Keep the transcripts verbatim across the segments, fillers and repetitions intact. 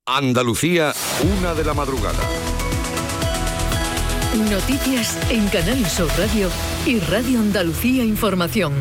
Andalucía, una de la madrugada. Noticias en Canal Sur Radio y Radio Andalucía Información.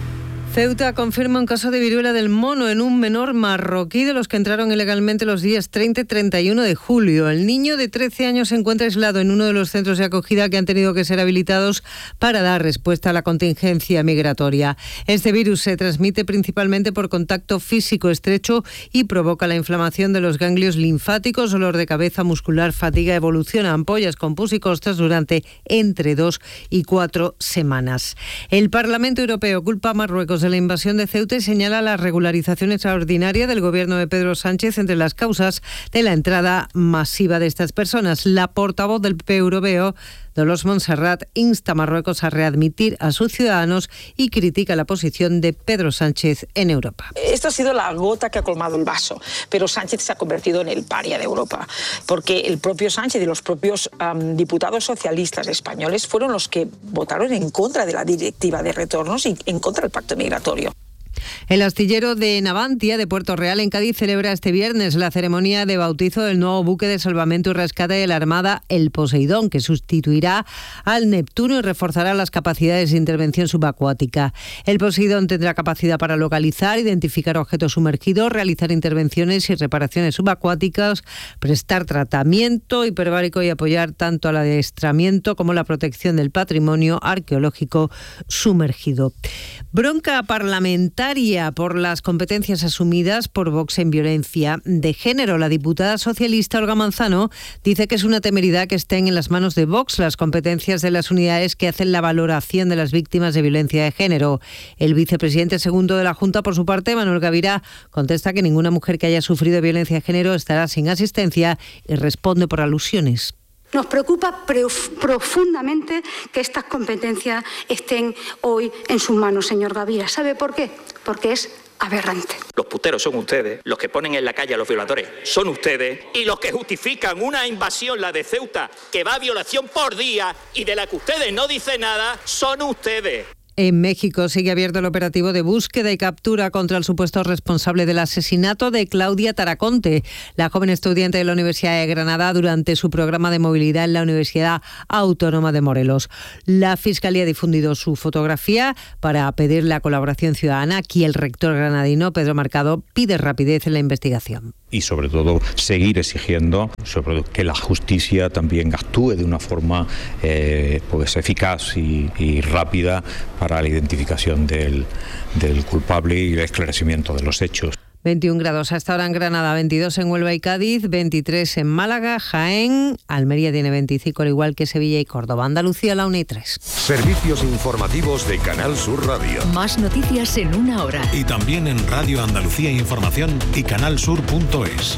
Ceuta confirma un caso de viruela del mono en un menor marroquí de los que entraron ilegalmente los días treinta y treinta y uno de julio. El niño de trece años se encuentra aislado en uno de los centros de acogida que han tenido que ser habilitados para dar respuesta a la contingencia migratoria. Este virus se transmite principalmente por contacto físico estrecho y provoca la inflamación de los ganglios linfáticos, dolor de cabeza, muscular, fatiga, evoluciona ampollas con pus y costras durante entre dos y cuatro semanas. El Parlamento Europeo culpa a Marruecos de la invasión de Ceuta y señala la regularización extraordinaria del gobierno de Pedro Sánchez entre las causas de la entrada masiva de estas personas. La portavoz del P P europeo, Dolors Montserrat, insta a Marruecos a readmitir a sus ciudadanos y critica la posición de Pedro Sánchez en Europa. Esto ha sido la gota que ha colmado el vaso, pero Sánchez se ha convertido en el paria de Europa, porque el propio Sánchez y los propios um, diputados socialistas españoles fueron los que votaron en contra de la directiva de retornos y en contra del pacto migratorio. El astillero de Navantia, de Puerto Real, en Cádiz, celebra este viernes la ceremonia de bautizo del nuevo buque de salvamento y rescate de la Armada, el Poseidón, que sustituirá al Neptuno y reforzará las capacidades de intervención subacuática. El Poseidón tendrá capacidad para localizar, identificar objetos sumergidos, realizar intervenciones y reparaciones subacuáticas, prestar tratamiento hiperbárico y apoyar tanto al adiestramiento como la protección del patrimonio arqueológico sumergido. Bronca parlamentaria por las competencias asumidas por Vox en violencia de género. La diputada socialista Olga Manzano dice que es una temeridad que estén en las manos de Vox las competencias de las unidades que hacen la valoración de las víctimas de violencia de género. El vicepresidente segundo de la Junta, por su parte, Manuel Gavirá, contesta que ninguna mujer que haya sufrido violencia de género estará sin asistencia y responde por alusiones. Nos preocupa profundamente que estas competencias estén hoy en sus manos, señor Gavirá. ¿Sabe por qué? Porque es aberrante. Los puteros son ustedes, los que ponen en la calle a los violadores son ustedes y los que justifican una invasión, la de Ceuta, que va a violación por día y de la que ustedes no dicen nada, son ustedes. En México sigue abierto el operativo de búsqueda y captura contra el supuesto responsable del asesinato de Claudia Taraconte, la joven estudiante de la Universidad de Granada, durante su programa de movilidad en la Universidad Autónoma de Morelos. La Fiscalía ha difundido su fotografía para pedir la colaboración ciudadana. Aquí el rector granadino, Pedro Mercado, pide rapidez en la investigación. Y sobre todo seguir exigiendo sobre todo, que la justicia también actúe de una forma eh, pues eficaz y, y rápida para la identificación del, del culpable y el esclarecimiento de los hechos. veintiún grados hasta ahora en Granada, veintidós en Huelva y Cádiz, veintitrés en Málaga, Jaén, Almería tiene veinticinco, al igual que Sevilla y Córdoba. Andalucía, la una y tres. Servicios informativos de Canal Sur Radio. Más noticias en una hora. Y también en Radio Andalucía Información y canalsur punto es.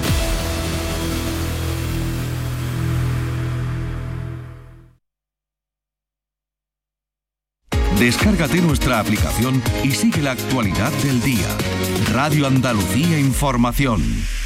Descárgate nuestra aplicación y sigue la actualidad del día. Radio Andalucía Información.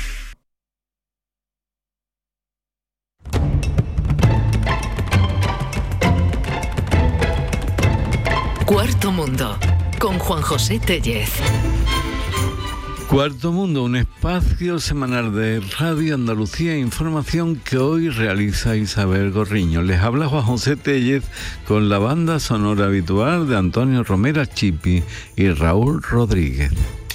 Cuarto Mundo, con Juan José Tellez. Cuarto Mundo, un espacio semanal de Radio Andalucía Información que hoy realiza Isabel Gorriño. Les habla Juan José Tellez con la banda sonora habitual de Antonio Romera Chipi y Raúl Rodríguez.